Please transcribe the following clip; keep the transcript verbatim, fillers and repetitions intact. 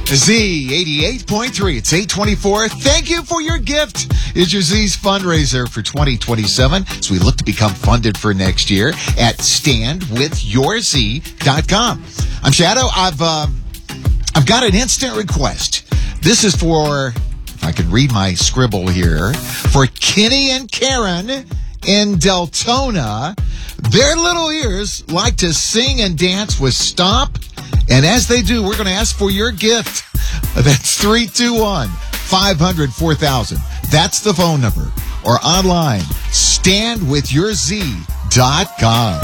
Z eighty-eight point three. It's eight twenty-four. Thank you for your gift. It's your Z's fundraiser for twenty twenty-seven as we look to become funded for next year at stand with your z dot com. I'm Shadow. I've uh, I've got an instant request. This is for, if I can read my scribble here, for Kenny and Karen in Deltona. Their little ears like to sing and dance with Stomp. And as they do, we're going to ask for your gift. That's three two one, five hundred, four thousand. That's the phone number. Or online, stand with your z dot com.